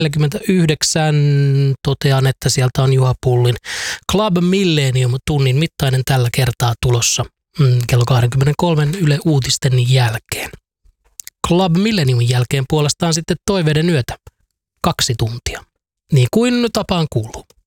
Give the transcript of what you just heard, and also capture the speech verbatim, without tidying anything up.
neljäkymmentäyhdeksän totean, että sieltä on Juha Pullin Club Millennium tunnin mittainen tällä kertaa tulossa mm, kello kaksikymmentäkolme Yle Uutisten jälkeen. Club Millenniumin jälkeen puolestaan sitten Toiveiden yötä kaksi tuntia, niin kuin tapaan kuuluu.